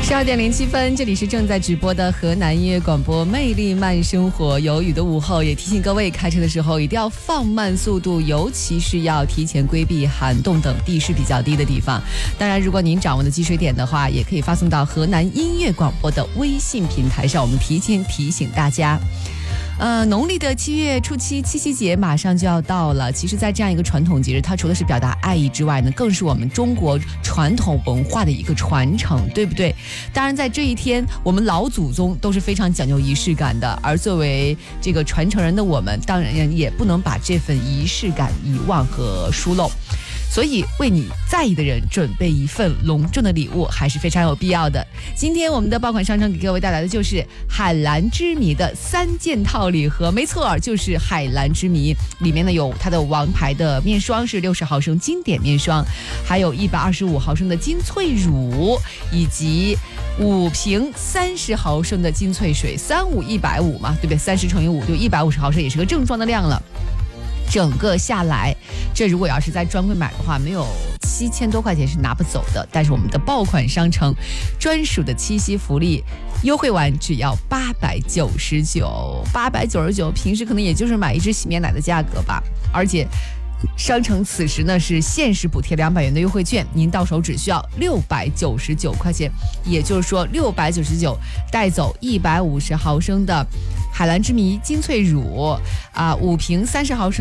12:07，这里是正在直播的河南音乐广播魅力慢生活。有雨的午后，也提醒各位开车的时候一定要放慢速度，尤其是要提前规避涵洞等地势比较低的地方。当然，如果您掌握的积水点的话，也可以发送到河南音乐广播的微信平台上，我们提前提醒大家。农历的7月初7，七夕节马上就要到了。其实在这样一个传统节日，它除了是表达爱意之外呢，更是我们中国传统文化的一个传承，对不对？当然在这一天，我们老祖宗都是非常讲究仪式感的，而作为这个传承人的我们，当然也不能把这份仪式感遗忘和疏漏。所以为你在意的人准备一份隆重的礼物还是非常有必要的。今天我们的爆款商城给各位带来的就是海蓝之谜的3件套礼盒，没错，就是海蓝之谜。里面呢有它的王牌的面霜，是60毫升经典面霜，还有125毫升的金萃乳，以及5瓶30毫升的金萃水，35-150嘛，对不对？30乘以5就150毫升，也是个正装的量了。整个下来，这如果要是在专柜买的话，没有7000多块钱是拿不走的。但是我们的爆款商城专属的七夕福利优惠完只要899，899，平时可能也就是买一支洗面奶的价格吧。而且商城此时呢是限时补贴200元的优惠券，您到手只需要699块钱，也就是说699带走150毫升的海蓝之谜金萃乳5瓶30毫升。